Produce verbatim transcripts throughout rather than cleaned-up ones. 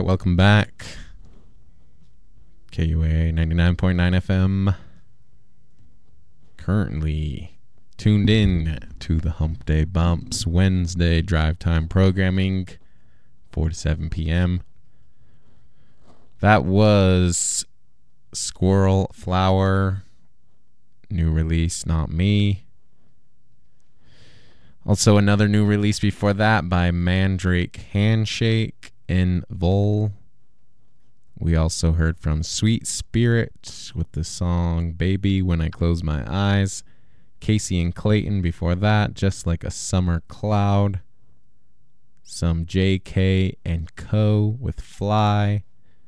welcome back. K U A ninety-nine point nine F M. Currently tuned in to the Hump Day Bumps Wednesday drive time programming, four to seven p.m. That was Squirrel Flower, new release, Not Me. Also another new release before that by Mandrake, Handshake in Vol. We also heard from Sweet Spirit with the song Baby When I Close My Eyes. Casey and Clayton before that, Just Like a Summer Cloud. Some J K and Co. with Fly.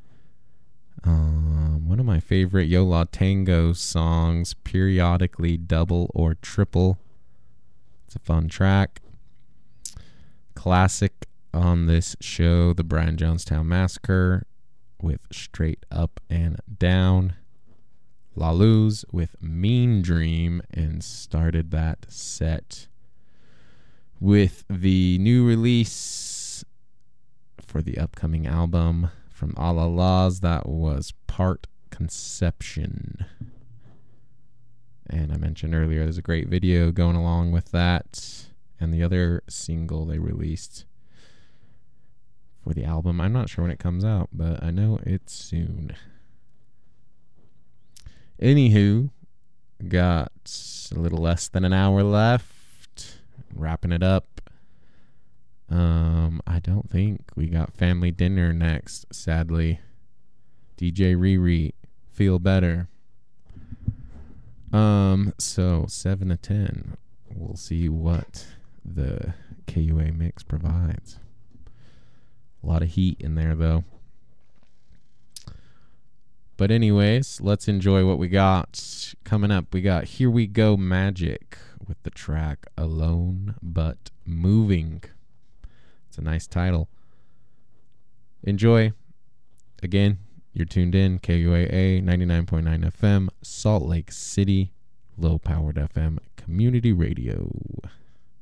Um, one of my favorite Yo La Tango songs, Periodically Double or Triple. It's a fun track. Classic on this show, the Brian Jonestown Massacre with Straight Up and Down. La Luz with Mean Dream, and started that set with the new release for the upcoming album from Alla Laws. That was Part Conception. And I mentioned earlier, there's a great video going along with that. And the other single they released for the album, I'm not sure when it comes out, but I know it's soon. Anywho, got a little less than an hour left. Wrapping it up. Um, I don't think we got Family Dinner next, sadly. D J Riri, Feel Better. Um, so seven to ten. We'll see what the K U A mix provides. A lot of heat in there, though. But anyways, let's enjoy what we got. Coming up, we got Here We Go Magic with the track Alone But Moving. It's a nice title. Enjoy. Again, you're tuned in, K U A A ninety-nine point nine F M, Salt Lake City, low-powered F M community radio.